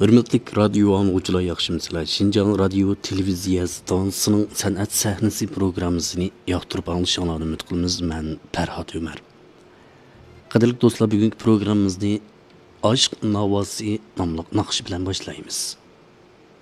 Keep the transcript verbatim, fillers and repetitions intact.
Hürmetli radyo anlıqçılar yaxşımısınızlar. Şinjan Radyo Televiziya stansiyasının sənət səhnəsi proqramısını yaxtırıb anlaşanlarını ümid qılımız. Mən Fərhad Ömər. Qadirlik dostlar, bugünkü proqramımızı Aşk Navası namlıq naqşı bilan başlayımız.